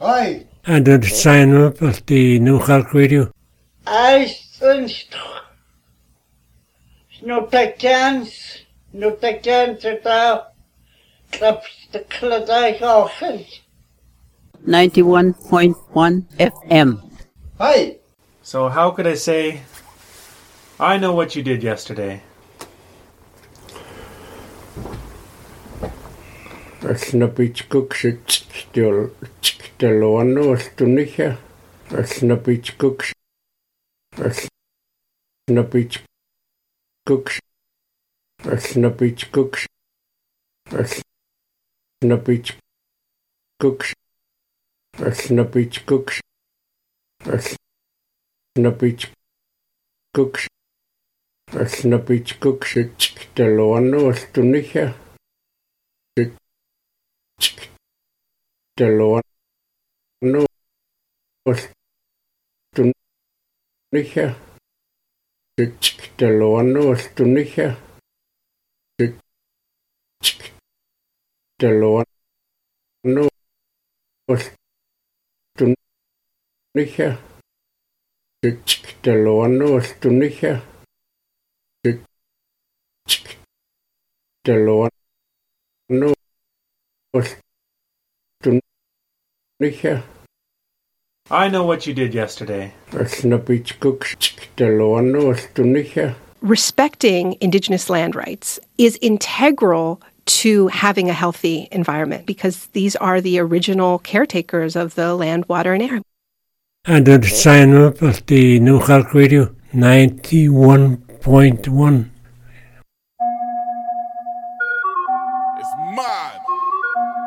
Hi. And the sign up at the New Cork Radio. I syns no takans da klaps de kladai ochen. 91.1 FM. Hi. So how could I say, I know what you did yesterday? As na beach cooks it still the loan was to Nisha. As na beach cooks. As na beach cooks. As na beach cooks. As na beach cooks. As na beach cooks. As na beach cooks. As na beach cooks it the loan was to Nisha. The Lord was to Nisha. The Lord was to Nisha. The Lord was to Nisha. The Lord was to Nisha. The Lord was to Nisha. I know what you did yesterday. As na beach cooks the Lord was to Nisha. Respecting Indigenous land rights is integral to having a healthy environment because these are the original caretakers of the land, water, and air. And the sign up at the New Cork Radio 91.1